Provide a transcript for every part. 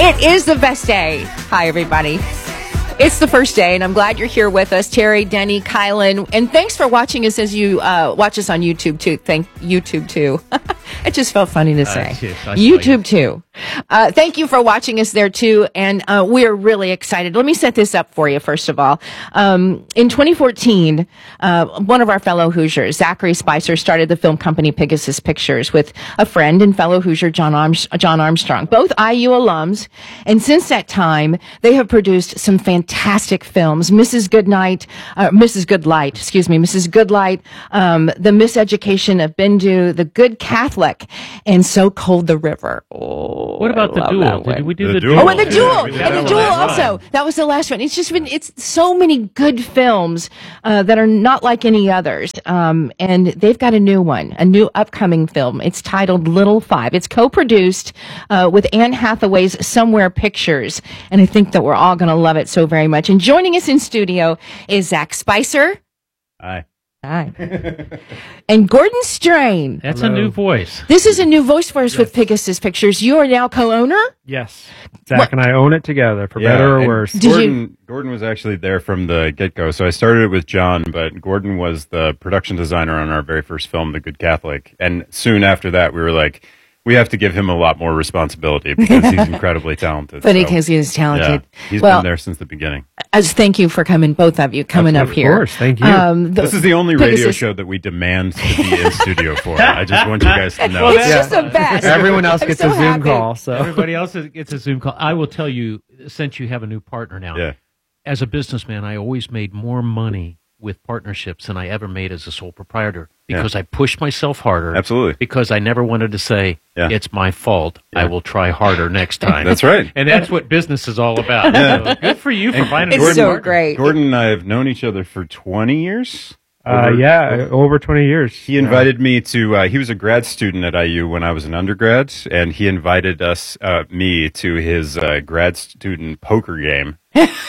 It is the best day. Hi, everybody. It's the first day, and I'm glad you're here with us, Terry, Denny, Kylan, and thanks for watching us as you watch us on YouTube too. Thank YouTube too. It just felt funny to say. YouTube too. Thank you for watching us there too, and we're really excited. Let me set this up for you first of all. In 2014, one of our fellow Hoosiers, Zachary Spicer, started the film company Pegasus Pictures with a friend and fellow Hoosier John Armstrong, both IU alums, and since that time, they have produced some fantastic films. Mrs. Goodlight, The Miseducation of Bindu, The Good Catholic, and So Cold the River. Oh, what about The Duel? Did we do The Duel? Oh, and The Duel. And The Duel also. That was the last one. It's so many good films that are not like any others. And they've got a new upcoming film. It's titled Little Five. It's co-produced with Anne Hathaway's Somewhere Pictures. And I think that we're all going to love it so very much. And joining us in studio is Zach Spicer. Hi. And Gordon Strain. That's Hello. A new voice. This is a new voice for us with Pegasus Pictures. You are now co-owner? Yes. Zach and I own it together, for better or worse. Gordon was actually there from the get-go. So I started it with John, but Gordon was the production designer on our very first film, The Good Catholic. And soon after that, we were like, we have to give him a lot more responsibility because he's incredibly talented. But because he is talented. Yeah, he's been there since the beginning. Thank you for coming, both of you, coming up here. Of course, thank you. This is the only radio show that we demand to be in studio for. I just want you guys to know. It's just the best. Everyone else gets a Zoom call. So everybody else gets a Zoom call. I will tell you, since you have a new partner now, as a businessman, I always made more money with partnerships than I ever made as a sole proprietor because I pushed myself harder. Absolutely. Because I never wanted to say, it's my fault. I will try harder next time. That's right. And that's what business is all about. So good for you for finding It's so great. Gordon and I have known each other for 20 years. Over 20 years. He invited me to, he was a grad student at IU when I was an undergrad, and he invited me to his grad student poker game.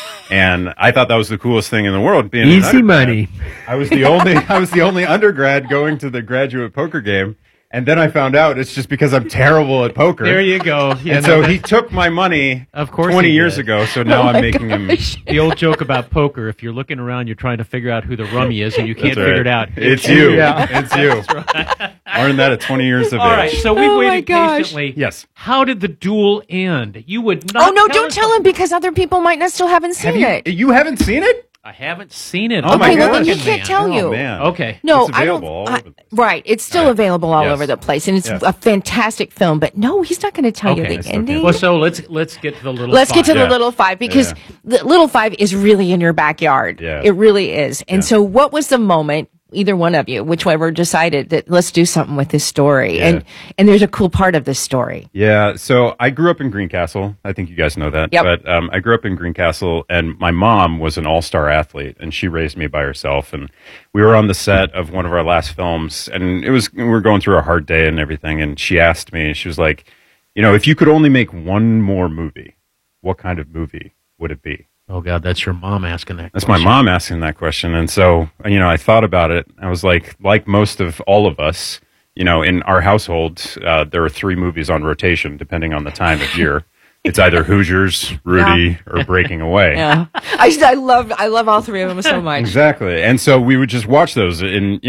And I thought that was the coolest thing in the world. Being easy money. I was the only undergrad going to the graduate poker game. And then I found out it's just because I'm terrible at poker. There you go. And so he took my money 20 years ago, so now I'm making him... The old joke about poker, if you're looking around, you're trying to figure out who the rummy is, and you can't figure it out. It's you. It's you. Right. Learned that at 20 years of age. All right, so we waited patiently. Yes. How did The Duel end? You would not... Oh, no, don't tell him, because other people might not still haven't seen it. You haven't seen it? I haven't seen it. Oh, my God. Well, then he can't tell you. Oh, man. Okay. No, it's available all over the place. Right. It's still available all over the place, and it's a fantastic film. But no, he's not going to tell you the ending. Well, so let's get to the Little Five. Let's get to the Little Five, because the Little Five is really in your backyard. Yeah. It really is. And so what was the moment, either one of you, whichever decided that let's do something with this story? Yeah. And there's a cool part of this story. Yeah, so I grew up in Greencastle. I think you guys know that. Yep. But I grew up in Greencastle, and my mom was an all-star athlete, and she raised me by herself. And we were on the set of one of our last films, and we were going through a hard day and everything, and she asked me, she was like, if you could only make one more movie, what kind of movie would it be? Oh, God, that's your mom asking that question. That's my mom asking that question. And so, I thought about it. I was like most of all of us, in our household, there are 3 movies on rotation, depending on the time of year. It's either Hoosiers, Rudy, or Breaking Away. Yeah. I love all 3 of them so much. Exactly. And so we would just watch those in,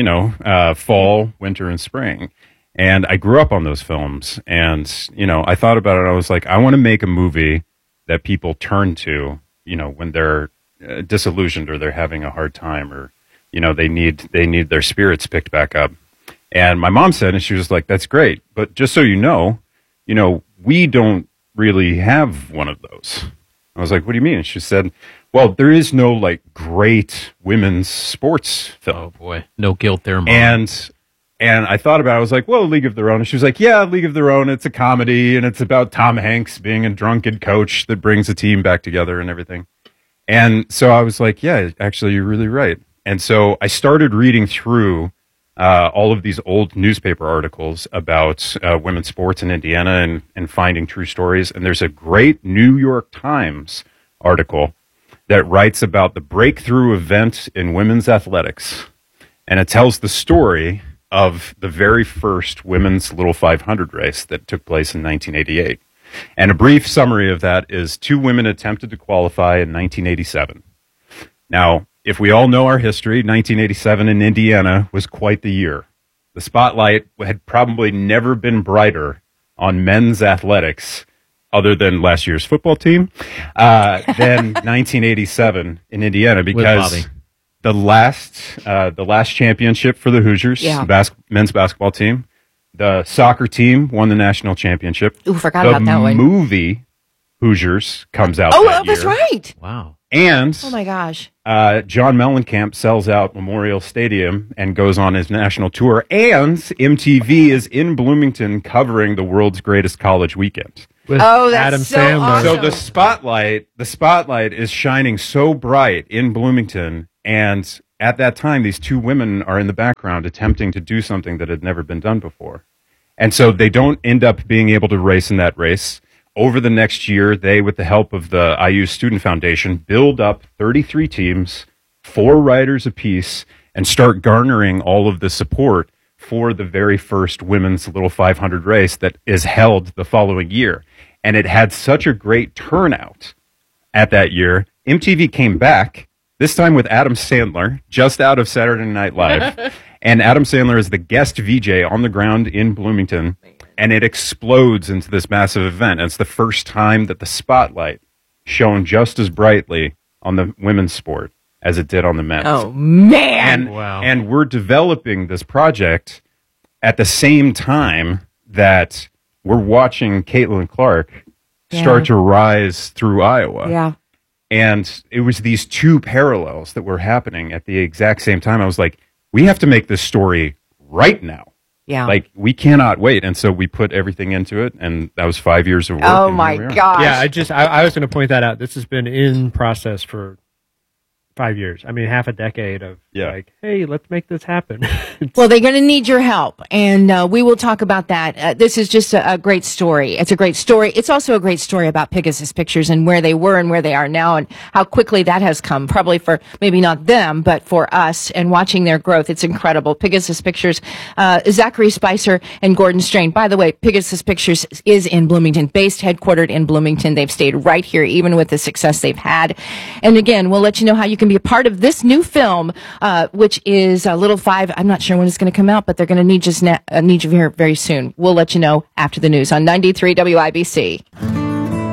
fall, winter, and spring. And I grew up on those films. And, I thought about it. I was like, I want to make a movie that people turn to, when they're disillusioned or they're having a hard time, or, they need their spirits picked back up. And my mom said, and she was like, that's great. But just so you know, we don't really have one of those. I was like, what do you mean? And she said, well, there is no great women's sports film. Oh boy. No guilt there, Mom. And I thought about it. I was like, well, League of Their Own. And she was like, yeah, League of Their Own. It's a comedy, and it's about Tom Hanks being a drunken coach that brings a team back together and everything. And so I was like, yeah, actually, you're really right. And so I started reading through all of these old newspaper articles about women's sports in Indiana and finding true stories. And there's a great New York Times article that writes about the breakthrough event in women's athletics. And it tells the story of the very first women's Little 500 race that took place in 1988. And a brief summary of that is 2 women attempted to qualify in 1987. Now, if we all know our history, 1987 in Indiana was quite the year. The spotlight had probably never been brighter on men's athletics, other than last year's football team, than 1987 in Indiana, because the last championship for the Hoosiers, men's basketball team, the soccer team won the national championship. Ooh, forgot about that one. The movie Hoosiers comes out. Oh, that's right. Wow. And oh my gosh, John Mellencamp sells out Memorial Stadium and goes on his national tour. And MTV is in Bloomington covering the world's greatest college weekend. With that's Adam so Sandler. awesome. So the spotlight is shining so bright in Bloomington, and at that time, these 2 women are in the background attempting to do something that had never been done before. And so they don't end up being able to race in that race. Over the next year, they, with the help of the IU Student Foundation, build up 33 teams, 4 riders apiece, and start garnering all of the support for the very first women's Little 500 race that is held the following year. And it had such a great turnout at that year. MTV came back, this time with Adam Sandler, just out of Saturday Night Live. And Adam Sandler is the guest VJ on the ground in Bloomington. And it explodes into this massive event. And it's the first time that the spotlight shone just as brightly on the women's sport as it did on the men's. Oh, man. And we're developing this project at the same time that we're watching Caitlin Clark start to rise through Iowa. Yeah. And it was these 2 parallels that were happening at the exact same time. I was like, we have to make this story right now. Yeah. Like, we cannot wait. And so we put everything into it, and that was 5 years of work. Oh, my gosh. Yeah, I was going to point that out. This has been in process for 5 years. I mean, half a decade of like, hey, let's make this happen. Well, they're going to need your help, and we will talk about that. This is just a great story. It's a great story. It's also a great story about Pegasus Pictures and where they were and where they are now and how quickly that has come, probably for maybe not them, but for us, and watching their growth. It's incredible. Pegasus Pictures, Zachary Spicer and Gordon Strain. By the way, Pegasus Pictures is in Bloomington, based, headquartered in Bloomington. They've stayed right here, even with the success they've had. And again, we'll let you know how you can be a part of this new film, which is Little 5. I'm not sure when it's going to come out, but they're going to need you here very soon. We'll let you know after the news on 93 WIBC.